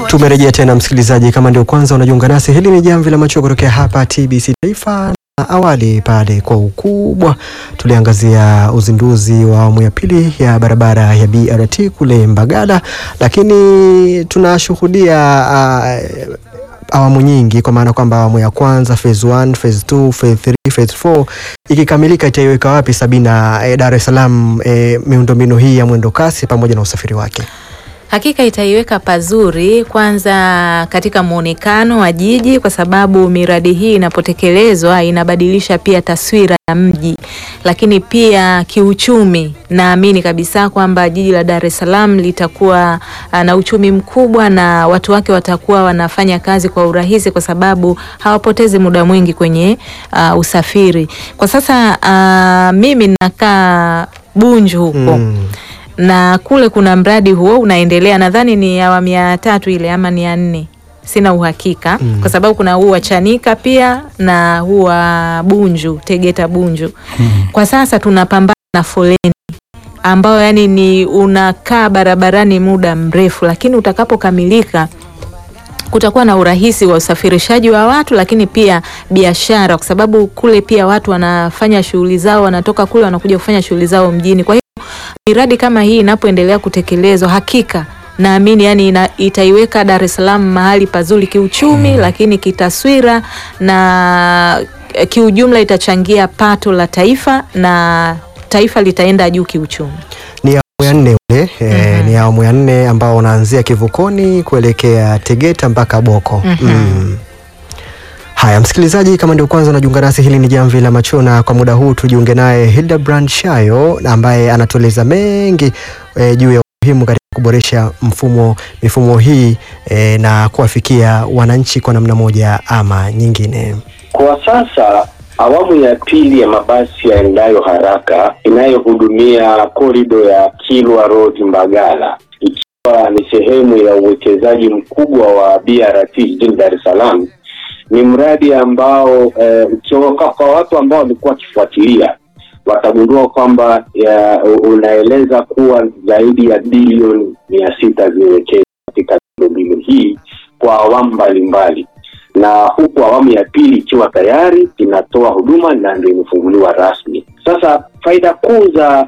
Tumerejea tena msikilizaji, kama ndio kwanza unajiunga nasi, hili ni Jamvi la Macho kutokea hapa TBC Taifa. Na awali pale kwa ukubwa tuliangazia uzinduzi wa awamu ya pili ya barabara ya BRT kule Mbagala, lakini tunashuhudia awamu nyingi, kwa maana kwamba awamu ya kwanza phase 1, phase 2, phase 3, phase 4 ikikamilika itaiweka wapi Sabina Dar es Salaam miundombinu hii ya mwendo kasi pamoja na usafiri wake? Hakika itaiweka pazuri, kwanza katika muonekano wa jiji, kwa sababu miradi hii inapotekelezwa inabadilisha pia taswira ya mji, lakini pia kiuchumi. Naamini kabisa kwamba jiji la Dar es Salaam litakuwa na uchumi mkubwa na watu wake watakuwa wanafanya kazi kwa urahisi, kwa sababu hawapotezi muda mwingi kwenye usafiri. Kwa sasa mimi nakaa Bunju huko. Na kule kuna mradi huo unaendelea, nadhani ni awamu ya 3 ile ama ni ya 4. Sina uhakika kwa sababu kuna huu wa Chanika pia na huu wa Bunju, Tegeta Bunju. Kwa sasa tunapambana na foleni ambao yani ni unakaa barabarani muda mrefu, lakini utakapokamilika kutakuwa na urahisi wa usafirishaji wa watu, lakini pia biashara, kwa sababu kule pia watu wanafanya shughuli zao, wanatoka kule wanakuja kufanya shughuli zao mjini. Kwa hiyo miradi kama hii inapoendelea kutekelezwa, hakika naamini yani itaiweka Dar es Salaam mahali pazuri kiuchumi, lakini kitaswira na kiujumla itachangia pato la taifa na taifa litaenda juu kiuchumi. Ni awamu ya 4 ule, ni awamu ya 4 ambao unaanzia Kivukoni kuelekea Tegeta mpaka Boko. Haya msikilizaji, kama ndio kwanza unajiunga nasi, hili ni Jamvi la Macho, na kwa muda huu tujiunge naye Hildebrand Shayo ambaye anatueleza mengi juu ya umuhimu katika kuboresha mifumo hii na kuwafikia wananchi kwa namna moja ama nyingine. Kwa sasa awamu ya pili ya mabasi yaendayo haraka inayohudumia korido ya Kilwa Road Mbagala, ikiwa ni sehemu ya uwekezaji mkubwa wa BRT jijini Dar es Salaam, ni mradi ambao kwa watu ambao walikuwa kifuatilia watagundua kwamba unaeleza kuwa zaidi ya bilioni 600 zimewekezwa katika miundombinu hii kwa awamu mbalimbali, na huku awamu ya pili ikiwa tayari inatoa huduma na ndio imefunguliwa rasmi. Sasa faida kuu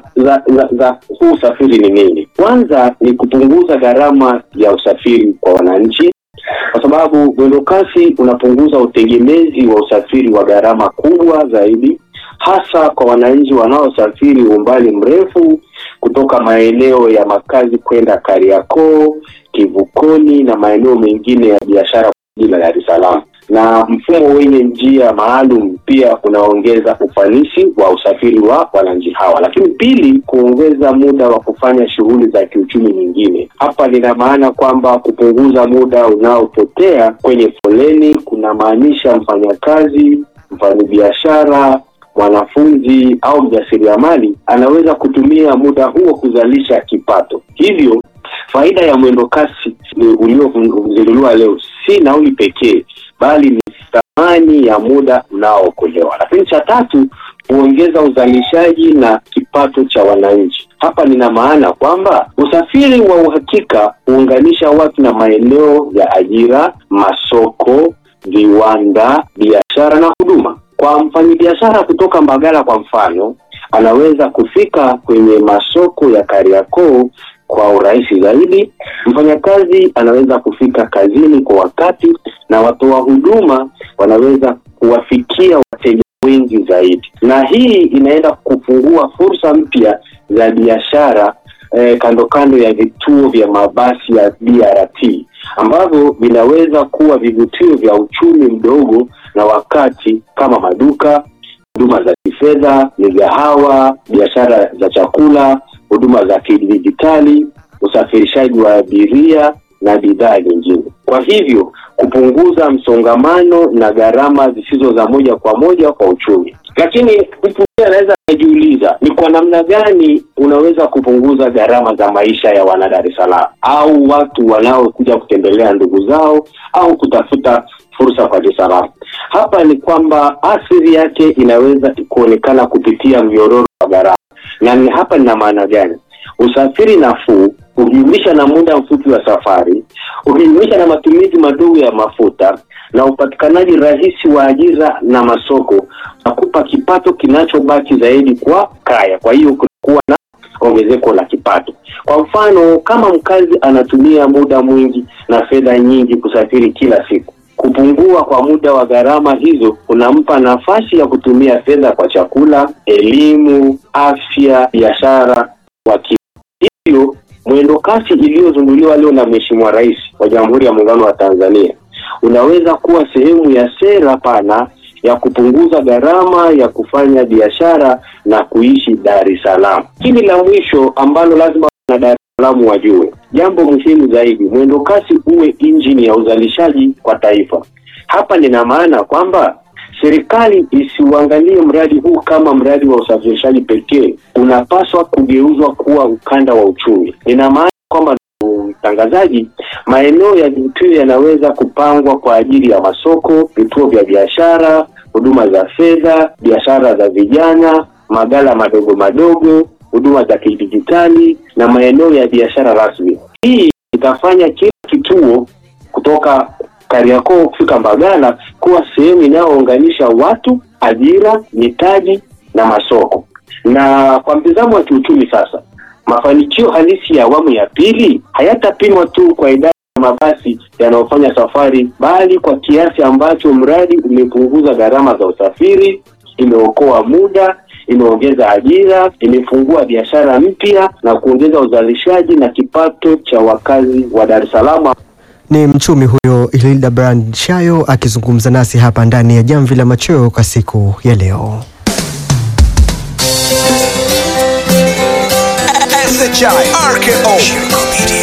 za huu usafiri ni nini? Kwanza ni kupunguza gharama ya usafiri kwa wananchi, kwa sababu mwendo kasi unapunguza utegemezi wa usafiri wa gharama kubwa zaidi, hasa kwa wananchi wanaosafiri umbali mrefu kutoka maeneo ya makazi kwenda Kariakoo, Kivukoni na maeneo mengine ya biashara jijini Dar es Salaam. Na mfumo wenye njia maalum pia unaongeza ufanisi wa usafiri wa wananchi hawa. Lakini pili, kuongeza muda wa kufanya shughuli za kiuchumi nyingine. Hapa lina maana kwamba kupunguza muda unaopotea kwenye foleni kuna maanisha mfanyakazi, mfanyabiashara, mwanafunzi au mjasiriamali anaweza kutumia muda huo kuzalisha kipato. Hivyo faida ya mwendo kasi uliozinduliwa leo si nauli pekee, bali ni thamani ya muda unaookolewa. Lakini cha tatu, kuongeza uzalishaji na kipato cha wananchi. Hapa nina maana kwamba usafiri wa uhakika huunganisha watu na maeneo ya ajira, masoko, viwanda, biashara na huduma. Kwa mfanyabiashara kutoka Mbagala kwa mfano, anaweza kufika kwenye masoko ya Kariakoo kwa urahisi zaidi. Mfanyakazi anaweza kufika kazini kwa wakati, na watoa huduma wanaweza kuwafikia wateja wengi zaidi. Na hii inaenda kufungua fursa mpya za biashara kando kando ya vituo vya mabasi ya BRT, ambavyo vinaweza kuwa vivutio vya uchumi mdogo na wakati, kama maduka, huduma za kifedha, migahawa, biashara za chakula, huduma za kidijitali, usafirishaji wa abiria na bidhaa nyingine. Kwa hivyo kupunguza msongamano na gharama zisizo za moja kwa moja kwa uchumi. Lakini mtu anaweza kujiuliza, ni kwa namna gani unaweza kupunguza gharama za maisha ya wana Dar es Salaam au watu wanaokuja kutembelea ndugu zao au kutafuta fursa kwa Dar es Salaam? Hapa ni kwamba asili yake inaweza kuonekana kupitia mnyororo wa gharama. Na hapa nina maana gani? Usafiri nafuu hujumlisha na muda mfupi wa safari, Ukijumuisha na matumizi madogo ya mafuta na upatikanaji rahisi wa ajira na masoko, nakupa kipato kinachobaki zaidi kwa kaya. Kwa hiyo kunakuwa na ongezeko la kipato. Kwa mfano, kama mkazi anatumia muda mwingi na fedha nyingi kusafiri kila siku, kupungua kwa muda wa gharama hizo unampa nafasi ya kutumia fedha kwa chakula, elimu, afya, biashara, wakili. Hiyo mwendo kasi iliyozunguliwa leo na Mheshimiwa Rais wa Jamhuri ya Muungano wa Tanzania unaweza kuwa sehemu ya sera pana ya kupunguza gharama ya kufanya biashara na kuishi Dar es Salaam. Hili la mwisho ambalo lazima na Dar es Salaam wajue, jambo muhimu zaidi, mwendo kasi uwe injini ya uzalishaji kwa taifa. Hapa nina maana kwamba serikali isiuangalie mradi huu kama mradi wa usafirishaji pekee, unapaswa kugeuzwa kuwa ukanda wa uchumi. Nina maana kwamba mtangazaji, maeneo ya vivutio yanaweza kupangwa kwa ajili ya masoko, vituo vya biashara, huduma za fedha, biashara za vijana, magala madogo madogo, huduma za kidijitali na maeneo ya biashara rasmi. Hii itafanya kila kituo kutoka Kariakoo kufika Mbagala kuwa sehemu inayounganisha watu, ajira, mitaji na masoko. Na kwa mtazamo wa kiuchumi sasa, mafanikio halisi ya awamu ya pili hayatapimwa tu kwa idadi ya mabasi yanayofanya safari, bali kwa kiasi ambacho mradi umepunguza gharama za usafiri, imeokoa muda, imeongeza ajira, imefungua biashara mpya na kuongeza uzalishaji na kipato cha wakazi wa Dar es Salaam. Ni mchumi huyo Hildebrand Shayo akizungumza nasi hapa ndani ya Jamvi la Machweo kwa siku ya leo. SHI RKO